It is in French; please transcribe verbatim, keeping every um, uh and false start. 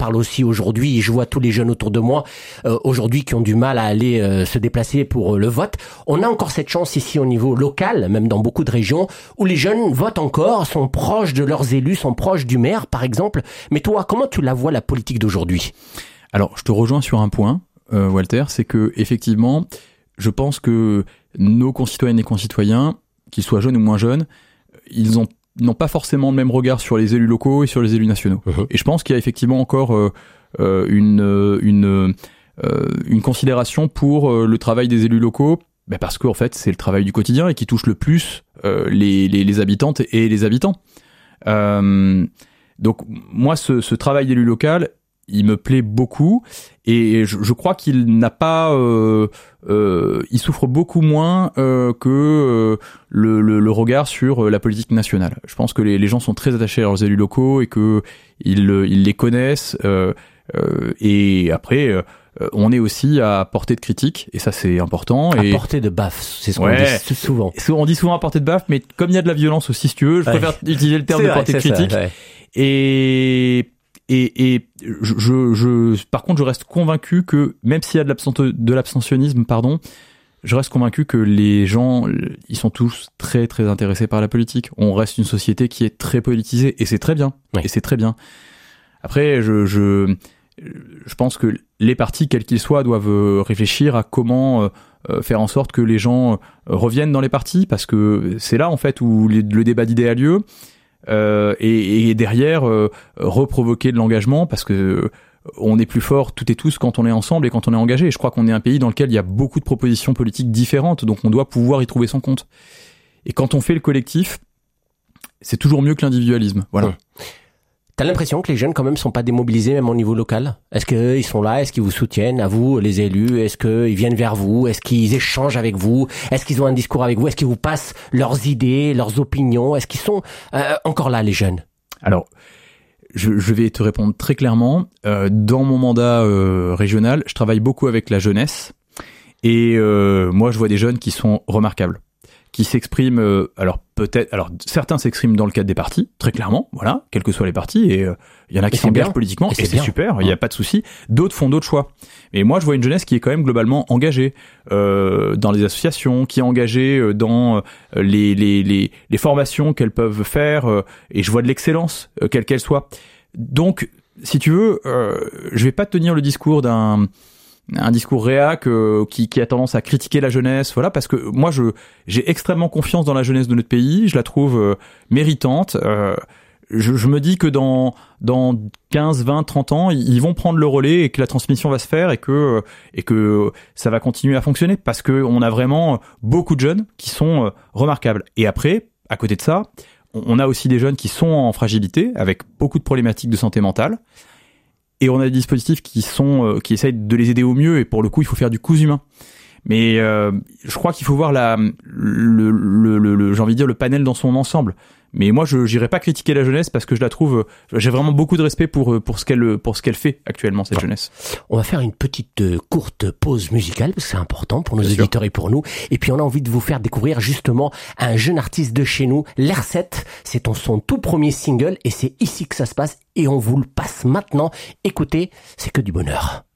parle aussi aujourd'hui, et je vois tous les jeunes autour de moi euh, aujourd'hui qui ont du mal à aller euh, se déplacer pour euh, le vote. On a encore cette chance ici au niveau local, même dans beaucoup de régions, où les jeunes votent encore, sont proches de leurs élus, sont proches du maire, par exemple. Mais toi, comment tu la vois, la politique d'aujourd'hui ? Alors, je te rejoins sur un point, euh, Walter, c'est que effectivement, je pense que nos concitoyennes et concitoyens, qu'ils soient jeunes ou moins jeunes, ils ont Ils n'ont pas forcément le même regard sur les élus locaux et sur les élus nationaux. Mmh. Et je pense qu'il y a effectivement encore euh, euh, une une euh, une considération pour euh, le travail des élus locaux, ben parce que en fait c'est le travail du quotidien et qui touche le plus euh, les, les les habitantes et les habitants. Euh, donc moi ce ce travail d'élu local, il me plaît beaucoup et je, je crois qu'il n'a pas, euh, euh, il souffre beaucoup moins euh, que euh, le, le, le regard sur la politique nationale. Je pense que les, les gens sont très attachés à leurs élus locaux et que ils, ils les connaissent. Euh, euh, et après, euh, on est aussi à portée de critique et ça c'est important. À et... portée de baffe, c'est ce qu'on ouais, dit souvent. On dit souvent à portée de baffe, mais comme il y a de la violence aussi, si tu veux, je ouais. préfère utiliser le terme c'est de vrai, portée de critique. Ça, ouais. Et Et, et je, je, je, par contre, je reste convaincu que même s'il y a de, l'absent, de l'abstentionnisme, pardon, je reste convaincu que les gens, ils sont tous très très intéressés par la politique. On reste une société qui est très politisée et c'est très bien. Oui. Et c'est très bien. Après, je, je, je pense que les partis, quels qu'ils soient, doivent réfléchir à comment euh, faire en sorte que les gens reviennent dans les partis, parce que c'est là en fait où les, le débat d'idées a lieu. Euh, et, et derrière euh, reprovoquer de l'engagement parce que euh, on est plus fort toutes et tous quand on est ensemble et quand on est engagé. Et je crois qu'on est un pays dans lequel il y a beaucoup de propositions politiques différentes, donc on doit pouvoir y trouver son compte. Et quand on fait le collectif, c'est toujours mieux que l'individualisme. Voilà. Mmh. T'as l'impression que les jeunes quand même sont pas démobilisés même au niveau local ? Est-ce qu'ils sont là ? Est-ce qu'ils vous soutiennent à vous, les élus ? Est-ce qu'ils viennent vers vous ? Est-ce qu'ils échangent avec vous ? Est-ce qu'ils ont un discours avec vous ? Est-ce qu'ils vous passent leurs idées, leurs opinions ? Est-ce qu'ils sont euh, encore là, les jeunes ? Alors, je, je vais te répondre très clairement. Euh, dans mon mandat euh, régional, je travaille beaucoup avec la jeunesse et euh, moi, je vois des jeunes qui sont remarquables, qui s'expriment, euh, alors peut-être, alors certains s'expriment dans le cadre des partis, très clairement, voilà, quels que soient les partis, et il euh, y en a qui s'engagent bien. politiquement, et, et c'est, c'est super, il n'y a pas de souci. D'autres font d'autres choix. Et moi, je vois une jeunesse qui est quand même globalement engagée euh, dans les associations, qui est engagée dans euh, les, les, les, les formations qu'elles peuvent faire, euh, et je vois de l'excellence, euh, quelle qu'elle soit. Donc, si tu veux, euh, je vais pas tenir le discours d'un... un discours réac euh, qui, qui a tendance à critiquer la jeunesse, voilà, parce que moi je j'ai extrêmement confiance dans la jeunesse de notre pays, je la trouve euh, méritante. Euh, je, je me dis que dans dans quinze, vingt, trente ans, ils vont prendre le relais et que la transmission va se faire et que et que ça va continuer à fonctionner parce que on a vraiment beaucoup de jeunes qui sont euh, remarquables. Et après, à côté de ça, on a aussi des jeunes qui sont en fragilité avec beaucoup de problématiques de santé mentale. Et on a des dispositifs qui sont euh, qui essayent de les aider au mieux. Et pour le coup, il faut faire du cousu humain. Mais euh, je crois qu'il faut voir la le, le, le, le j'ai envie de dire le panel dans son ensemble. Mais moi, je n'irai pas critiquer la jeunesse parce que je la trouve. J'ai vraiment beaucoup de respect pour pour ce qu'elle pour ce qu'elle fait actuellement cette ouais. jeunesse. On va faire une petite euh, courte pause musicale parce que c'est important pour nos Bien auditeurs sûr. Et pour nous. Et puis on a envie de vous faire découvrir justement un jeune artiste de chez nous, l'R sept. C'est ton son tout premier single et c'est ici que ça se passe et on vous le passe maintenant. Écoutez, c'est que du bonheur.